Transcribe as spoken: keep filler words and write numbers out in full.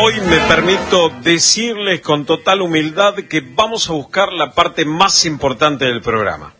Hoy me permito decirles con total humildad que vamos a buscar la parte más importante del programa.